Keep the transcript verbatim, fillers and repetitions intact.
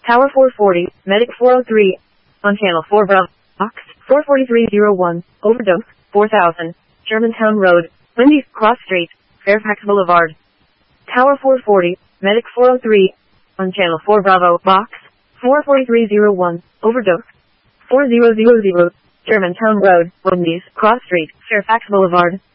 Tower four forty, Medic four oh three, on Channel four Bravo, Box four forty-three oh one, Overdose, four thousand, Germantown Road, Wendy's Cross Street, Fairfax Boulevard. Tower four forty, Medic four oh three, on Channel four Bravo, Box four forty-three oh one, Overdose, four thousand, Germantown Road, Wendy's Cross Street, Fairfax Boulevard.